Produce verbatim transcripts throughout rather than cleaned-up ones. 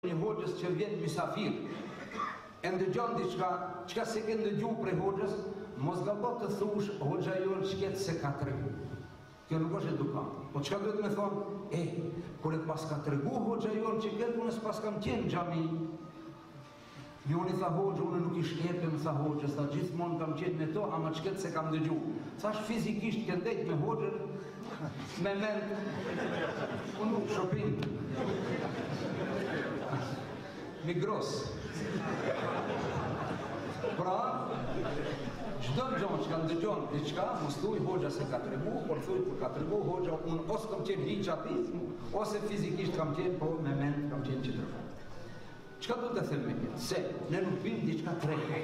një hoxhës që vjen mysafir e ndëgjon diçka, çka se ke ndëgju prej hoxhës, mos gabon të thush hoxha jon çket se ka tregu. Kjo nuk është edukant. Po çka duhet me thonë? E, kur e pas ka tregu hoxha jon që këtë unë s'pas kam qenë në xhami. Njoni tha hoxhë, unë nuk i shkepem, tha hoxhës, tha gjithmonë kam qenë me to, ama çket se kam dëgju. Thash fizikisht ke ndejt me hoxhën, me mend, unë nuk shopin. Migros. Pra, çdo gjon që kanë dëgjon diçka, mos thuj hoxha se ka tregu, por thuj kur ka tregu hoxha, unë ose kam qenë hiç aty, ose fizikisht kam qenë, po me mend kam qenë qëtër. Çka do të them me këtë? Se ne nuk bim diçka tregu.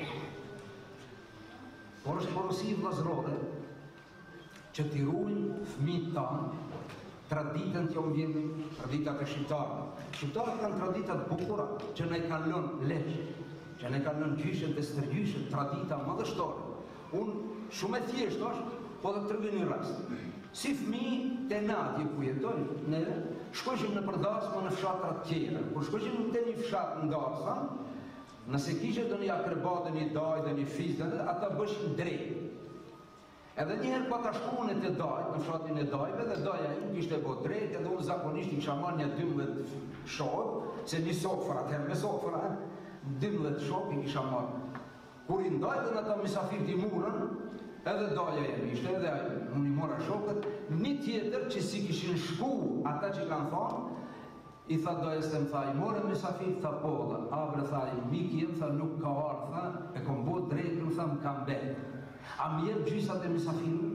Por është porosi vllazërore që t'i ruajnë fëmijët tanë traditën që unë vjeni, traditat e shqiptarë. Shqiptarët kanë traditat bukura që ne kanë lënë lesh, që ne kanë lënë gjyshen dhe stërgjyshen, tradita madhështore. Unë shumë e thjesht është, po dhe të tërgë një rast. Si fëmijë të natje ku jetojnë, ne shkojshim në përdasmë në fshatrat tjera. Kur shkojshim të një fshat në darsa, nëse kishe do një akrebat dhe një daj dhe një fiz dhe ata bëshin drejt. Edhe njëherë pa ta shkuën e të dajt, në fshatin e dajve, dhe daja im kishte bo drejt, edhe unë zakonisht i kisha marrë një dymbëdhjetë shok, se një sofra, atëherë me sofra, dymbëdhjetë shok i kisha marrë. Kur i ndajt dhe në ta misafir t'i murën, edhe daja im ishte, edhe unë i mora shokët, një tjetër që si kishin shku ata që kanë thonë, i tha dojës të më tha, i more misafir, tha po, dhe abre tha, i miki jem, tha nuk ka arë, tha, e kom bo drejt, nuk tha më kam betë. A më jep gjysat e misafiru?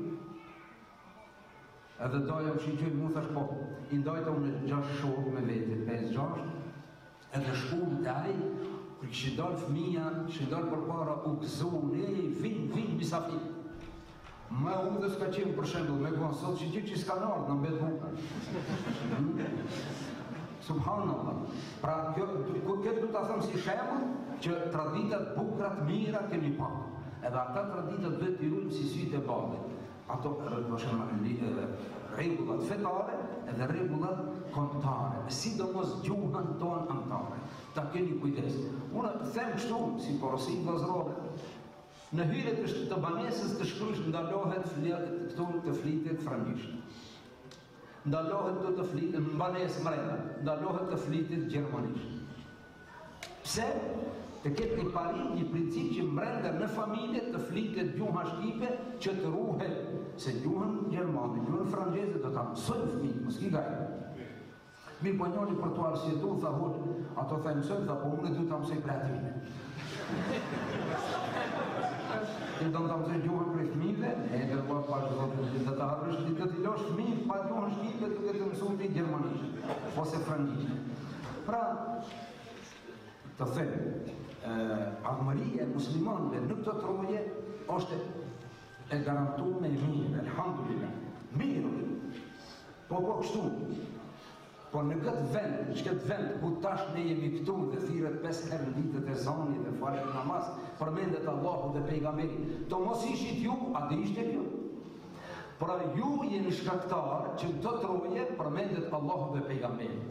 Edhe doja më shqyqyri, mu thash po, i ndajta unë gjashtë shokë me vete, pesë gjashtë, edhe shkumë të aj, kër kështë dalë fëmija, kështë dalë për para u gëzun, e, vinë, vinë misafir. Me unë dhe s'ka qenë për shembull, me konë sot që gjithë që s'ka nardë në mbetë buka. Subhanallah. Pra, këtë du të thëmë si shembull, që traditat bukrat mira kemi pakë. Edhe ata traditat dhe t'i rujmë si sytë e babit. Ato regullat fetare edhe regullat kontare. Sidomos gjuhën tonë antare. Ta keni kujdes. Unë them kështu, si porosi vllazërore, në hyrjet të banesës të shkrysh ndalohet këtu të flitet frangishtë. Ndalohet të të flitet në banesë mrena, ndalohet të flitet gjermanisht. Pse? Të ketë një parim, një princip që mbrenda në familje të flitet gjuha shqipe që të ruhet, se gjuhën gjermane, gjuhën frangeze do ta mësojnë fëmijë, mos ki gajë. Mirë po njoni për të arsjetu, tha hoqë, ato tha mësojnë, tha po unë du të mësoj për atime. Ti do të mësoj gjuhën për fëmijëve, e dhe po pashë dhe të harrësh, ti të t'i losh fëmijë pa gjuhën shqipe duke të mësoj të gjermanisht, ose frangishtë. Pra, të thëmë, armëria e muslimanëve në këtë troje është e garantuar me mirë, elhamdulillah, mirë. Po po kështu. Po në këtë vend, në këtë vend ku tash ne jemi këtu dhe thirret pesë herë ditët e zanit dhe falet namaz, përmendet Allahu dhe pejgamberi. To mos ishit ju, a dhe ishte ju? Pra ju jeni shkaktar që në të troje përmendet Allahu dhe pejgamberi.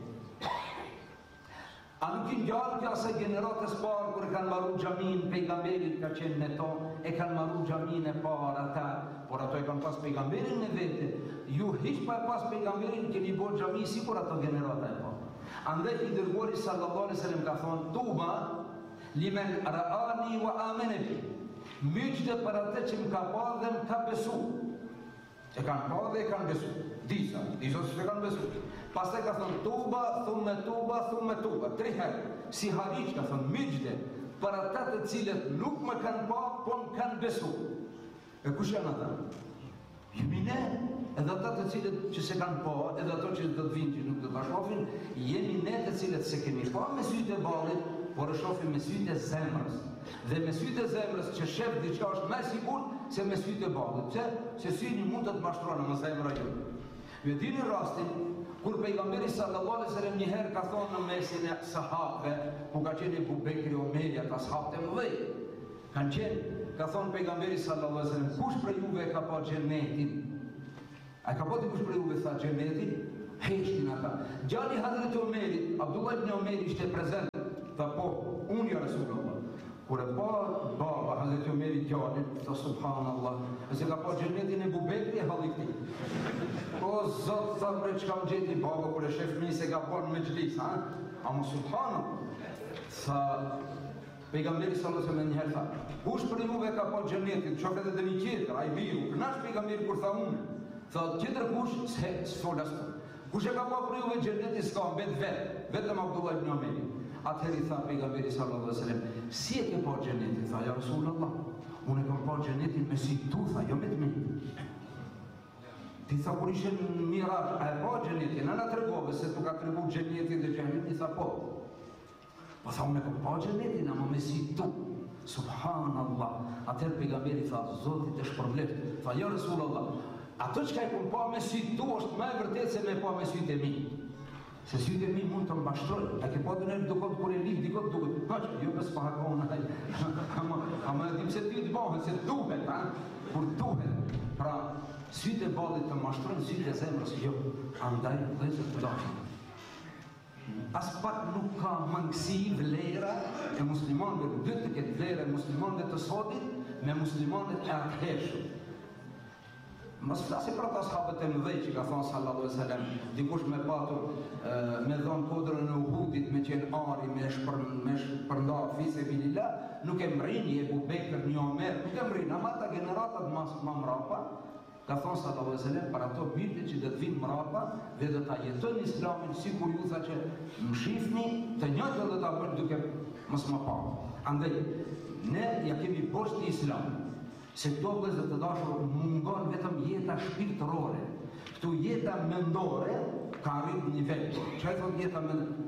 A nuk i njallë kja se generatës parë kër kanë maru gjamin, pejgamberin ka qenë me to, e kanë maru gjamin e parë ata, por ato e kanë pas pejgamberin në vete, ju hiq pa e pas pejgamberin keni bo gjami si kur ato generata e parë. Andaj i dërguari sallallahu alaihi wasallam ka thonë, tuba, limen ra'ani wa amenebi, myqde për atë që më ka pa dhe më ka besu. E kanë pa dhe e kanë besu. Disa, disa që e kanë besu. Pas të ka thënë tuba, thume tuba, thume tuba. Tri herë, si hariq ka thënë myqde, për ata të cilët nuk më kanë pa, po më kanë besu. E kush janë ata? Jemi ne, edhe ata të cilët që se kanë pa, edhe ato që do të vinë që nuk do të bashkofin, jemi ne të cilët se kemi pa me sytë e balit, por e shofim me sytë e zemrës. Dhe me sytë e zemrës që shef diçka është me sigur se me sytë e balit. Pse? Se syni mund të të mashtronë në zemra ju. Ju dini rastin, kur pejgamberi sallallahu alaihi wasallam një herë ka thonë në mesin e sahabëve, ku ka qenë Abu Bekri, Omerja, ka sahabët e mëdhej, kanë qenë, ka thonë pejgamberi sallallahu alaihi wasallam, kush për juve ka pa xhenetin? A ka pa ti kush për juve tha xhenetin? heshtin ata. Djali Hazreti Omerit, Abdullah ibn Omeri ishte prezent, tha po, unë ja Rasulullah. Kur e pa baba Hazreti Omerit djalin, tha subhanallah, nëse ka pa xhenetin e Bubekri e hallikti. O Zot, tha bre çka më gjeti baba kur e shef fëmijë se ka bën me xhlis, ha? Ama subhanallah. Tha pejgamberi sallallahu alaihi wasallam njëherë tha, kush për juve ka pa xhenetin, çoft edhe një tjetër, ai biu. Nash pejgamberi kur tha unë, tha tjetër kush se s'folas. Kush e ka pa për juve xhenetin s'ka mbet vet, vetëm Abdullah ibn Omeri. Atëherë i tha pejgamberi sallallahu alaihi wasallam, si e ke pa xhenetin? Tha ja Rasulullah, unë e kam pa xhenetin me si tu, tha, jo me të mirë. Ti tha kur ishe në Miraç, a e pa xhenetin? Ana tregove se tu ka tregu xhenetin dhe xhenetin, i tha po. Po tha unë e kam pa xhenetin, ama me si tu. Subhanallah. Atëherë pejgamberi tha, Zoti të shpërbleft. Tha ja Rasulullah, ato çka e kam pa me si tu është më e vërtetë se me pa me sytë e mi. Se sytë e mi mund të mbashtroj, a ke pa dëner dukot kur e lik, dikot duket, haq, jo bes pa hakon, ama e dim se ti të bëhet, se duhet, ha? Kur duhet, pra sytë e ballit të mbashtrojnë, sytë e zemrës, jo, andaj vëllezër të dashur. As pak nuk ka mangësi vlera e muslimanëve, duhet të ketë vlera e muslimanëve të sotit me muslimanët e atëhershëm. Mos flasi për ata sahabët e mëdhej që ka thonë sallallahu alaihi wasallam, dikush me patur me dhon kodrën e Uhudit, me qenë ari, me me shpërndar fi sebilillah, nuk e mrin një Ebu Bekër, një Omer, nuk e mrin, ama ata generatat mas më mrapa, ka thonë sallallahu alaihi wasallam për ato birte që do të vinë mrapa dhe do ta jetojnë Islamin sikur ju tha që më shihni, të njëjtën do ta bëjnë duke mos më pa. Andaj ne ja kemi poshtë Islamit. Se këto vëllezër të dashur mungon vetëm jeta shpirtërore. Këtu jeta mendore ka arrit nivel. Çfarë thotë jeta mendore?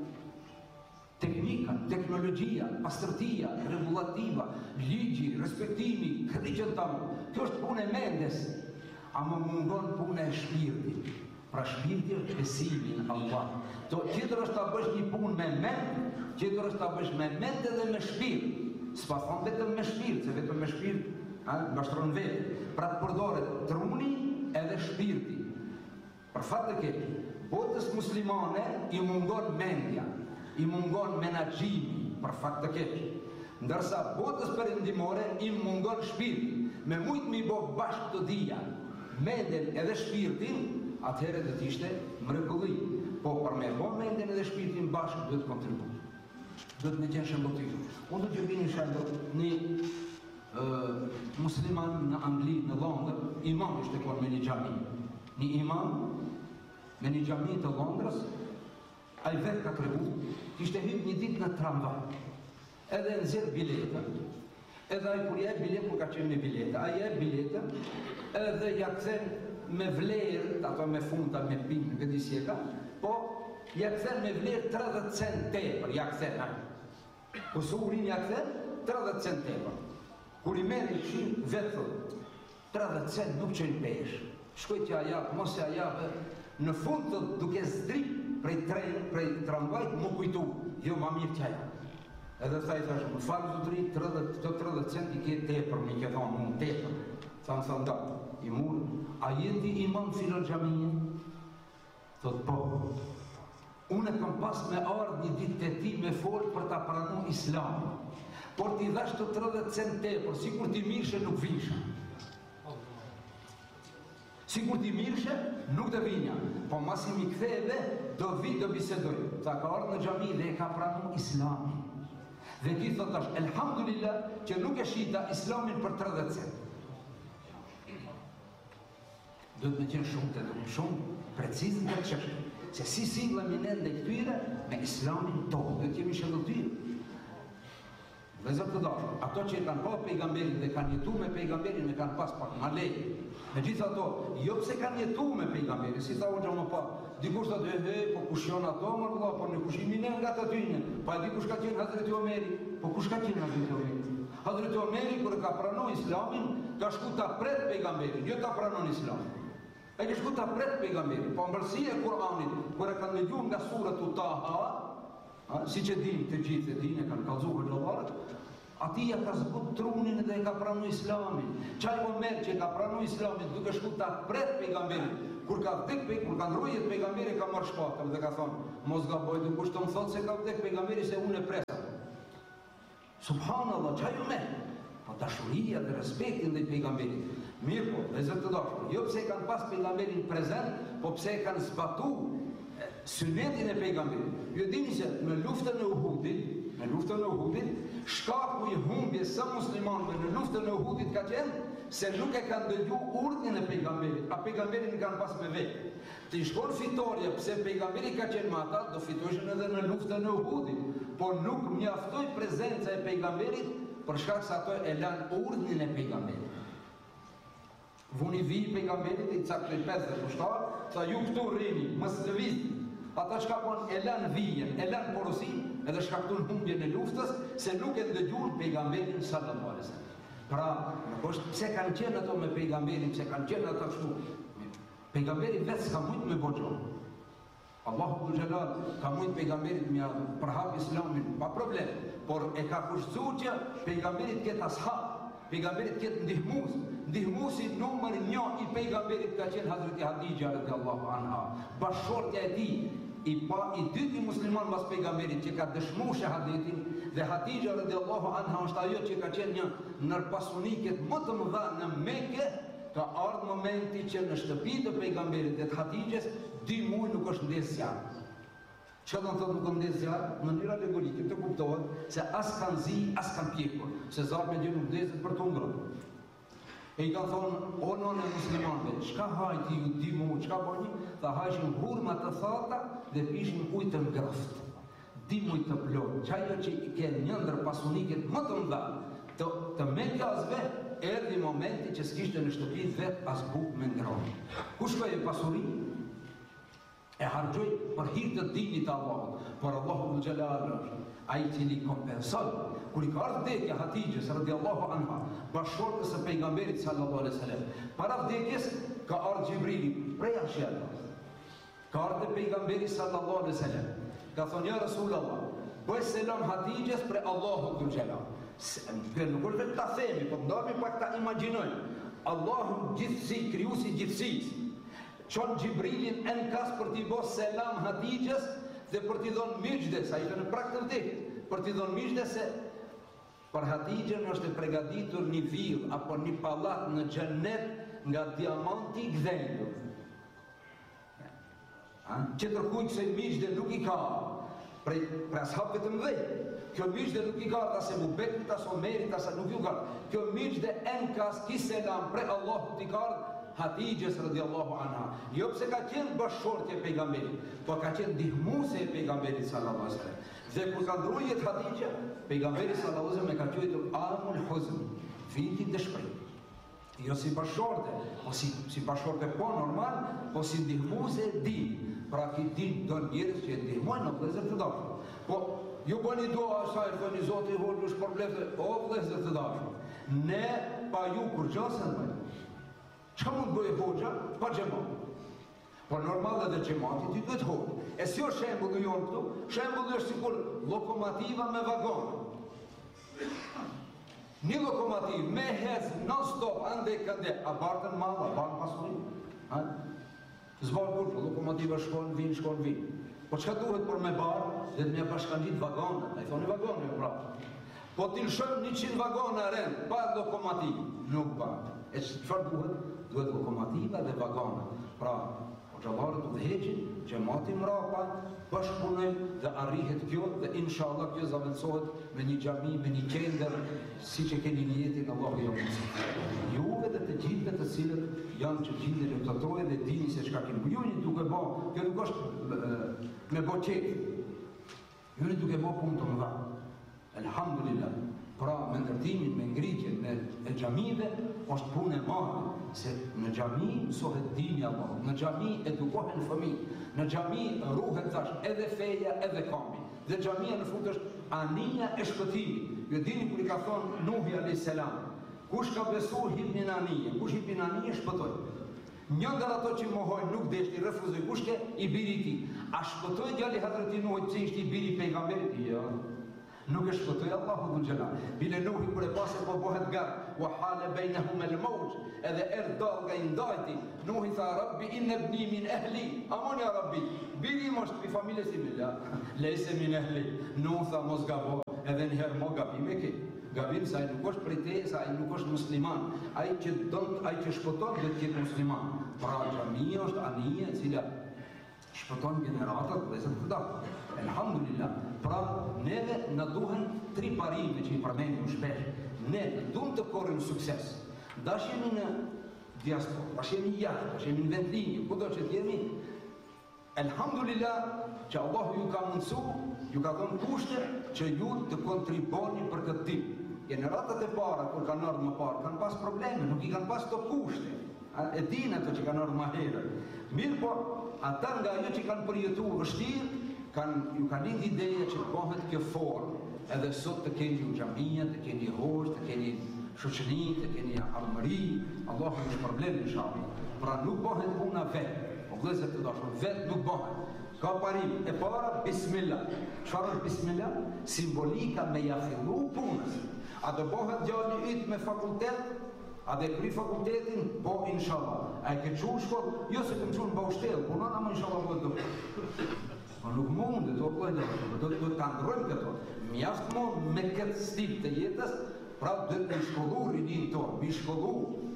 Teknika, teknologjia, pastërtia, rregullativa, ligji, respektimi, krejtë tamë. Kjo është punë e mendes, ama mungon punë e shpirtit. Pra shpirti është besimi në Allah. To tjetër është ta bësh një punë me mend, tjetër është ta bësh me mend edhe me shpirt. S'pa thon vetëm me shpirt, se vetëm me shpirt mbashtron vetë, pra të përdoret truni edhe shpirti. Për fat të keq, botës muslimane i mungon mendja, i mungon menaxhimi, për fat të keq. Ndërsa botës perëndimore i mungon shpirti, me mujt mi bo bashkë të dija, menden edhe shpirtin, atëherë do të ishte mrekulli. Po për me bo menden edhe shpirtin bashkë duhet kontribuar. Duhet me qenë shëmbëtyr. Unë do t'ju vini shembull një Uh, musliman në Angli, në Londër, imam ishte kon me një xhami. Një imam me një xhami të Londrës, ai vetë ka treguar, kishte hyrë një ditë në tramvaj. Edhe nxjerr biletën. Edhe ai kur jep biletën, kur ka qenë me biletë, ai jep biletën, edhe ja kthen me vlerë, ato me funta, me pinë, nuk e di si e ka, po ja kthen me vlerë tridhjetë cent tepër, ja kthen ai. Usurin ja kthen tridhjetë cent tepër. Kur i merri këshin, vetë thot, tridhjetë cent nuk qenë pesh. Shkoj t'ja jap, mos ja jap, në fund të duke zdrip prej tren, prej tramvajt, më kujtu, jo ma mirë t'ja jap. Edhe tha i thash, më falë zotëri, këto tridhjetë cent i ke tepër, mi ke thonë, unë tepër. Tha më thënë, da, i murë, a jeti imam filon xhamien? Thot, po, unë e kam pas me ardhë një ditë të ti me folë për ta pranu Islamin. Por t'i dhash të tridhjetë cent tepër, si kur t'i mirshe nuk visha. Si kur t'i mirshe nuk të vinja. Po masi mi ktheve, do vi, do bisedoj. Tha ka ardhë në xhami dhe e ka pranu Islamin. Dhe ki thot tash, elhamdulillah, që nuk e shita Islamin për tridhjetë cent. Do të me qenë shumë të duke, shumë preciz në këtë çështje. Se si sillemi ne ndaj këtyre me Islamin tonë, do të jemi shëndëtyr. Vëllezër të dashur, ato që e kanë pa pejgamberin dhe kanë jetu me pejgamberin e kanë pas pak ma lejë. Me gjithë ato, jo pse kanë jetu me pejgamberin, si tha unë më pa, dikush të dhe, he, po kush janë ato, më rëdha, po në kush i mine nga të tyne, pa e dikush ka qenë Hazreti Omeri, po kush ka qenë Hazreti Omeri? Hazreti Omeri, kër ka pranon Islamin, ka shku ta pret pejgamberin, jo ta pranon Islamin. E ka shku ta pret pejgamberin, po mbërësia e Kur'anit, kër e kanë legju nga surat u Taha, si që din të gjithë e din e kanë kalzuar gjëllarët, atia ka zbut trunin dhe e ka pranu Islamin. Qaj Omer që e ka pranu Islamin duke shku ta pret pejgamberin, Kur ka vdek, kur ka ndrujet pejgamberi ka marrë shpatër dhe ka thonë, mos gaboj dikush të më thotë se ka vdek pejgamberi se unë e presa. Subhanallah, çaj ju me? Po dashuria dhe respektin ndaj pejgamberit. Mirë po, vëllezër të dashur, jo pse kanë pas pejgamberin prezent, po pse kanë zbatuar sunetin e pejgamberit. Ju dini se në luftën e Uhudit, në luftën e Uhudit, shkaku i humbjes së muslimanëve në luftën e Uhudit ka qenë se nuk e kanë dëgjuar urdhën e pejgamberit, a pejgamberin e kanë pas me vetë. Të shkon fitoria, pse pejgamberi ka qenë me ata, do fitojnë edhe në luftën e Uhudit, por nuk mjaftoi prezenca e pejgamberit për shkak se ato e lanë urdhën e pejgamberit. Vuni vi pejgamberit i caktoi pesëdhjetë ushtar, tha ju këtu rrini, mos lëvizni. Ata çka bën e lanë vijen, e lanë porosin edhe shkaktuan humbjen e luftës se nuk e dëgjuan pejgamberin sallallahu alaihi wasallam. Pra, nuk është pse kanë qenë ato me pejgamberin, pse kanë qenë ato kështu. Pejgamberi vetë s'ka mujt me boxhon. Allahu Dhul Jalal ka mujt pejgamberit me përhap islamin pa problem, por e ka kushtuar që pejgamberit ketë ashab, pejgamberit ketë ndihmues. Ndihmuesi numër një i pejgamberit ka qenë Hazreti Hadija radhiyallahu anha, bashortja e tij, i pa i dyti musliman pas pejgamberit që ka dëshmuar shahadetin, dhe Hadija radhiyallahu anha është ajo që ka qenë një ndër pasuniket më të mëdha në Mekë. Ka ardhur momenti që në shtëpitë e pejgamberit dhe të Hadijes dy muaj nuk është ndes zjarr. Çfarë do të thotë nuk ndes zjarr? Në mënyrë alegorike të kuptohet se as kanë zi, as kanë pjekur, se zjarri me gjë nuk ndeset për të ngrënë. E i ka thonë, o nënë e muslimanëve, çka hajti ju dy muaj, çka bëni? Tha hajshin hurma të thata dhe pishin ujë të ngrohtë. Dy muaj të plotë. Çajo që ke një ndër pasuniket më të mëdha të, të Mekasve, erdhi momenti që s'kishte në shtëpi vetë as bukë me ngrohtë. Ku shkoi e pasuri? E harxhoi për hir të dinit të Allahut, por Allahu Dhul Jalal ai cili kompensoi. Kur i ka ardhur vdekja Hatijes radhiyallahu anha, bashkëshortës së pejgamberit sallallahu alaihi wasallam, para vdekjes ka ardhur Xhibrili prej Arshit. Ka ardhur pejgamberi sallallahu alaihi wasallam. Ka thonë ja Rasulullah, bëj selam Hatijes për Allahu Dhul Jalal. Për nuk është vetë ta themi, po ndodhemi pak ta imagjinojmë. Allahu gjithësi, krijuesi gjithësisë, çon Xhibrilin në kas për t'i bërë selam Hatijes dhe për t'i dhënë miqde, sa ishte në prag të vdekjes, për t'i dhënë miqde se për Hatijen është e përgatitur një villë apo një pallat në xhenet nga diamanti i gdhenjur. Që tërkujt se miqde nuk i ka prej ashabëve të mëdhenj. Kjo miqde nuk i ka as e Bubekrit, as Omerit, as nuk ju ka. Kjo miqde në kas ki selam pre Allahut i ka Hatijes radhiyallahu anha. Jo pse ka qenë bashkëshortje e pejgamberit, por ka qenë ndihmuese e pejgamberit sallallahu alaihi wasallam. Dhe kur ka ndruar jetë Hatija, pejgamberi sallallahu alaihi wasallam e ka quajtur Amul Huzn, viti i dëshpërimit. Jo si bashkëshorte, po si si bashkëshorte po normal, po si ndihmuese e din. Pra ki din do njerëz që e ndihmojnë në vëllezër të dashur. Po ju bëni dua asaj, thoni Zoti hoxh është problem, o vëllezër të dashur. Ne pa ju kur gjasën më. Çka mund bëjë hoxha pa xhamat? Po normal edhe xhamati ti duhet hoxh. E si është shembulli jon këtu? Shembulli është sikur lokomotiva me vagon. Një lokomotivë me hez non stop ande kënde, a bartën mall, a bartën pasuri? Ha? Zbon kur lokomotiva shkon, vin, shkon, vin. Po çka duhet për me barë dhe të me bashkangit vagonat? Ai thoni vagonë prapë. Po ti lëshon njëqind vagona rend pa lokomotivë, nuk pa. E çfarë duhet? Duhet lokomotiva dhe vagona. Pra, hoxhallarët u dheqin, xhamati mrapa, bashkëpunojmë dhe arrihet kjo dhe inshallah kjo zaventsohet me një xhami, me një qendër, siç e keni në jetën Allahu ju mëson. Juve dhe të gjithëve të cilët janë që gjithë luftojnë dhe dini se çka keni. Ju jeni duke bë, kjo nuk është me boçet. Ju jeni duke bë punë të mëdha. Alhamdulillah. Pra me ndërtimin, me ngritjen me e xhamive është punë e madhe, se në xhami mësohet dini Allah, në xhami edukohen fëmijë, në xhami ruhet tash edhe feja edhe kambi. Dhe xhamia në fund është anija e shpëtimit. Ju dini kur i ka thonë Nuhi alayhis salam, kush ka besuar hipnin anije, kush hipnin anije shpëtoi. Një nga ato që mohojnë nuk deshti, refuzoi, kush ke i biri i tij. A shpëtoi djali Hazreti Nuhit që ishte i biri i pejgamberit? Jo. Nuk e shpëtoi Allahu dhul xhelal. Bile Nuhi kur e pasi po bëhet gar, wa hala bainahum al-mawj, edhe erdh dall nga i ndajti. Nuhi tha Rabbi inna ibni min ahli. Amon ya Rabbi, biri mos pi familjes time la. Lejse min ahli. Nuh tha mos gabo, edhe një herë mo gabime ke. Gabim sa ai nuk është prej teje, sa ai nuk është musliman. Ai që don, ai që shpëton do të jetë musliman. Pra xhamia është anije e cila shpëton generatat dhe zot këta. Elhamdulillah. Pra neve na duhen tri parime që i përmendim shpesh. Ne duam të korrim sukses. Dash jemi në diaspora, dash jemi jashtë, dash jemi në vendlinje, kudo që të jemi. Elhamdulillah që Allahu ju ka mundsu, ju ka dhënë kushte që ju të kontriboni për këtë tim. Generatat e para kur kanë ardhur më parë kanë pas probleme, nuk i kanë pas të kushte. E dinë ato që kanë ardhur më herët. Mirë po, ata nga ajo që kanë përjetuar vështirë, kanë ju kanë lindë ideja që bëhet kjo formë. Edhe sot të keni ju xhamia, të keni hoxh, të keni shoqëri, të keni armëri, Allahu është problem inshallah. Pra nuk bëhet puna vetë. O vëllezër të dashur, vetë nuk bëhet. Ka parim e para bismillah. Çfarë është bismillah? Simbolika me ja fillu punës. A do bëhet djali yt me fakultet? A dhe kry fakultetin? Po inshallah. A e ke çu shkollë? Jo se kem çu në baushtel, punon ama inshallah do të. Po nuk mundet, o vëllezër, do të ta ndrojmë këto. Mjaft mo me këtë stil të jetës, pra do të shkollu rinin tonë, mi shkollu.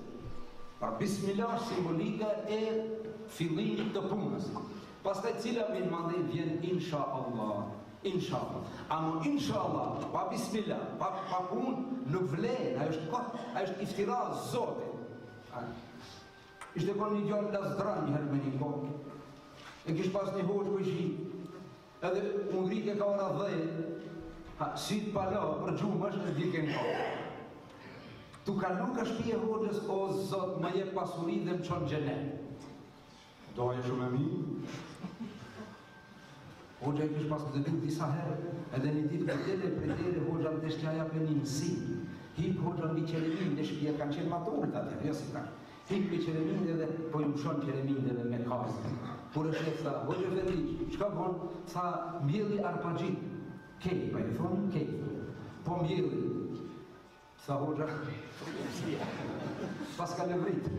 Pra bismillah simbolika e fillimit të punës. Pastaj cila me mandej vjen inshallah. Inshallah. Amo inshallah, pa bismillah, pa, pa punë, nuk vlen, ajo është kot, ajo është iftira Zotit. Ishte kon një gjallë lazdran një herë me një kohë. E kish pas një hoqë ku ishi, edhe unë ngritje ka ora dhejë, ha, si të pala, për gjumë është, dhe dike një kohë. Tu kalu ka shpije hoqës, o Zot, më jep pasuri dhe më qonë gjenet. Doje shumë e mi. Hoxha i kish pas të dy disa herë, edhe një ditë për tele, për tele, hoxha në të shtjaja për një mësi. Hip hoxha në qeremin, dhe shpia kanë qenë maturët atër, jo si ka. Hip për qeremin dhe po ju mshon qeremin dhe me kasë. Kur e shef tha, hoxha Ferliq, qka bon? Tha, mbjelli arpagjit. Kej, pa i thonë, kej. Po mbjelli. Tha hoxha, pas ka levrit.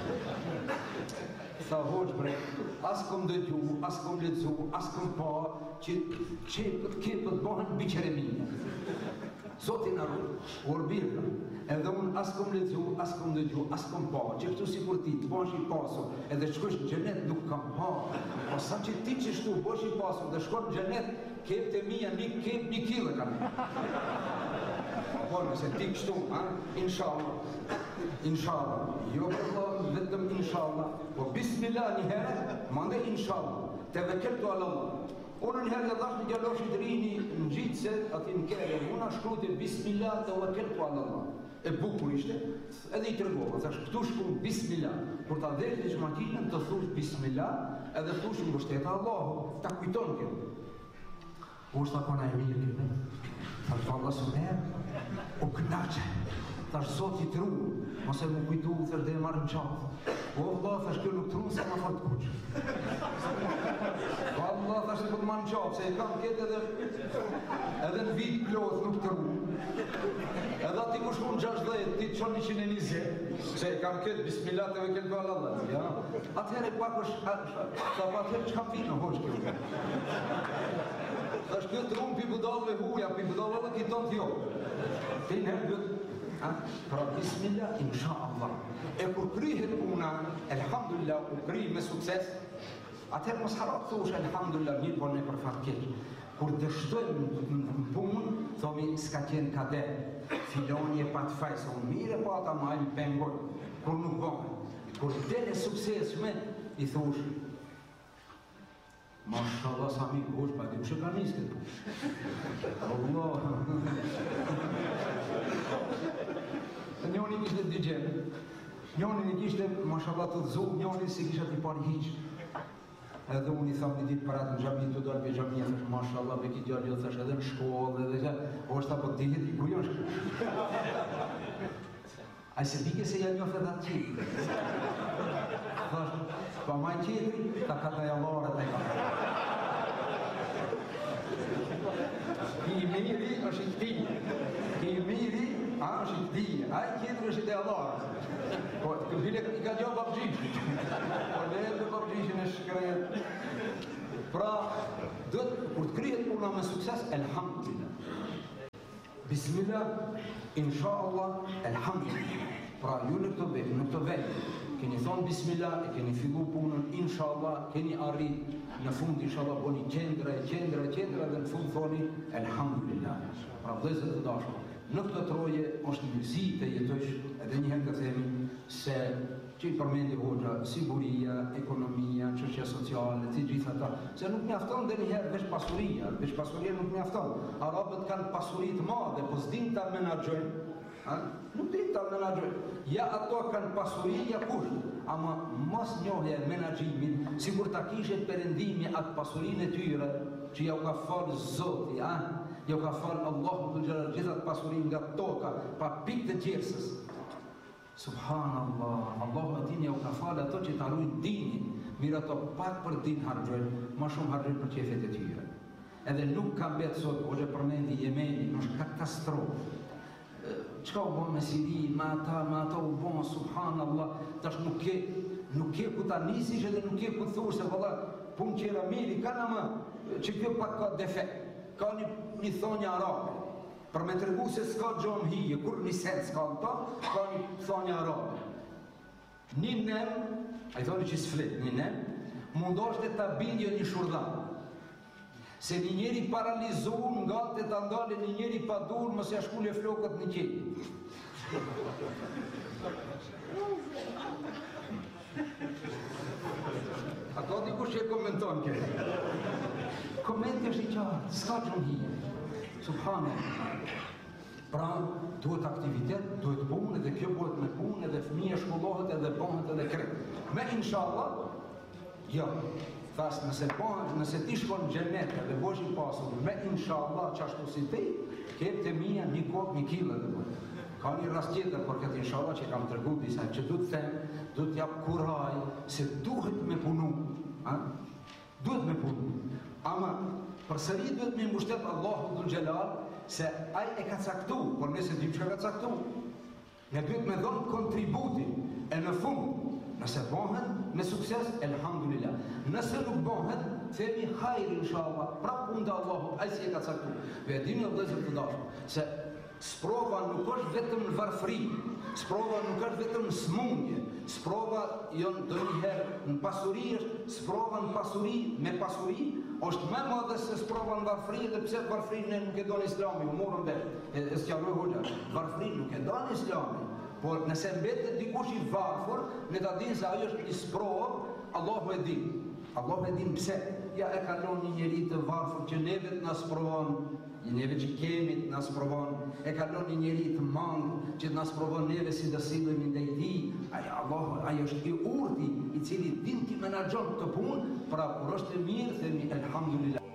Tha hoxh bre, as kom dëgju, as kom lexu, as kom pa që çepët kepët bëhen biqeremin. Zoti na ruaj, orbirna. Edhe unë as kom lexu, as kom dëgju, as kom pa, që këtu sikur ti të bësh i pasur, edhe shkosh në xhenet nuk kam pa. Po sa që ti që shtu bësh i pasur dhe shkon në xhenet, kepët e mia një kep një kile kanë. Po nëse ti kështu, ha, inshallah. Inshallah, jo për Allah, vetëm inshallah. Po bismillah një herë, mande inshallah. Te vekeltu ala Allah. Unë një herë dhe dhash një gjallosh i të rini në gjitë se ati në kere. Unë shkrujte bismillah te vekeltu ala Allah. E bukur ishte, edhe i tërgova. Thash, këtu shkru bismillah. Kur ta dhejt një shmakinën të thush bismillah, edhe thush në bështeta Allahu. Ta kujton këtë. U shta kona e mirë këtë. Thash, Allah së merë, u knaqe. Thash, Zot i tru, mos e më kujtu, thash, dhe e marrë në qafë. O, Allah, thash, kjo nuk tru, se më farë të kuqë. O, Allah, thash, e për të marrë në qafë, se e kam ketë edhe, edhe në vitë plotë nuk tru. Edhe ati ku shku në gjashdhejt, ti të qonë një qinë e njëzje, se e kam ketë, bismillah, të vekel për Allah, ja. Atëherë e pak është, sa pa atëherë që kam vinë, hoqë kjo. Thash, kjo tru, pi budalve huja, pi budalve ki tonë t'jo. Ti në herë pra bismillah, insha Allah. E kur kryhet puna, elhamdulillah, u kry me sukses, atëherë mos harat thush, elhamdulillah, një po ne për fatkeq. Kur dështojmë në punë, thomi s'ka qenë kader, filoni e pat faj, sa unë mire po ata ma i pengoj, kur nuk bëhe. Kur dele suksesme, i thush, mashallah, sa mi kush, pa di ku shë ka njës këtë punë. Allah. Njoni kishte dy gjemë, njoni kishte, mashallah të dzu, njoni si kisha t'i pari hiq. Edhe unë i thamë një ditë parat në gjami, të dalë për gjami, thash, mashallah, me ki gjallë, thash, edhe në shkollë, edhe që, o është ta po t'dihet, i kujo është. A se dike se janë njofë edhe atë qitë. Thash, pa maj qitri, ta ka të javarët e ka. Ki i miri është i këtij. Ki i miri, a është i këtij. Ai tjetër është i Allahut. Po të bile i ka gjohë babgjishit. Po le dhe babgjishin e shkret. Pra, dhëtë, kur të kryet puna me sukses, elhamdulillah. Bismillah, inshallah, elhamdulillah. Pra, ju në këto vejtë, në këto vejtë, keni thonë bismillah, e keni fillu punën, inshallah, keni arrit, në fund, inshallah, boni qendra, qendra, qendra, dhe në fund thoni, elhamdulillah. Pra, vëllezër të dashur, në këtë troje është mirësi të jetësh, edhe njëherë të themi se që i përmendi hoxha, siguria, ekonomia, çështja sociale, të gjitha ta, se nuk mjafton dhe njëherë veç pasuria, veç pasuria nuk mjafton. Arabët kanë pasurit madhe, po s'din ta menaxhojnë, nuk din ta menaxhojnë. Ja ato kanë pasuria kusht, ama mos njohja e menaxhimin, sikur ta kishe perëndimi atë pasurinë e tyre, që ja u ka falë Zoti, a? Ja u ka falë Allahu të gjëra gjithat pasurinë nga toka, pa pikë të gjersës. Subhanallah, Allahu e dini ja u ka falë ato që ta ruajnë dinin, mirë ato pak për din harxojnë, më shumë harxojnë për qefet e tyre. Edhe nuk ka mbetë sot, ose përmendi Jemeni, është katastrofë. Çka u bën me Sirinë, me ata, me ata u bën, subhanallah, tash nuk ke, nuk ke ku ta nisish edhe nuk ke ku të thush se valla punë qera miri, kanë ama që kjo pak ka defekt, ka një, një thonjë arabe, për me tregu se s'ka gjohëm hije, kur një sen s'ka në ta, ka një thonjë arabe. Një nem, a i thoni që s'flet, një nem, mundoshte ta bindje një shurdan. Se një njeri paralizuar nga të të ndale një njeri pa dur, mos ja shkullje flokët në qeni. A ka dikush që e komenton kë? Komenti është i qartë, s'ka që hije. Subhanallah. Pra, duhet aktivitet, duhet punë, edhe kjo bëhet me punë, edhe fëmija shkollohet, edhe bëhet edhe kretë. Me inshallah, jo. Thas, nëse, nëse ti shkon në xhenet dhe bosh i pasur, me inshallah qashtu si ti, kep të mija një kokë, një kilo dhe bëjë. Ka një rast tjetër për këtë inshallah që kam tërgu disa, që du të them, du të jap kuraj, se duhet me punu, a? Duhet me punu. Ama, përsëri duhet me mbushtet Allahu dhul Gjelal, se aj e ka caktu, por nëse dim që ka caktu. Ne duhet me dhonë kontributin, e në fund, nëse bëhen me sukses, elhamdulillah. Nëse nuk bëhen, themi hajri inshallah, prap unda Allahu, ai si e ka caktu. Ve dini o vëllezër të dashur, se sprova nuk është vetëm në varfëri, sprova nuk është vetëm në smundje, sprova jon ndonjëherë në pasuri është, sprova në pasuri me pasuri është më madhe se sprova në varfëri, dhe pse varfërinë nuk e don Islami, u morën vetë. E sqaroj hoxha, varfërinë nuk e don Islami. Por nëse mbetet dikush i varfër, ne ta dinë se ajo është një sprovë, Allahu e din. Allahu e din pse. Ja e kalon një njeri të varfër që neve të na sprovon, një neve që kemi të na sprovon, e kalon një njeri të mangë që të na sprovon neve si do sillemi ndaj tij. Ai Allahu, ai është i urti i cili din ti menaxhon këtë punë, pra kur është e mirë themi elhamdulillah.